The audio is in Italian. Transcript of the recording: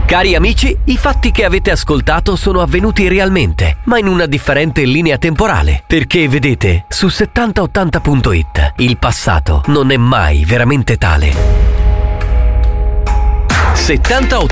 Cari amici, i fatti che avete ascoltato sono avvenuti realmente, ma in una differente linea temporale. Perché vedete, su 7080.it il passato non è mai veramente tale. 70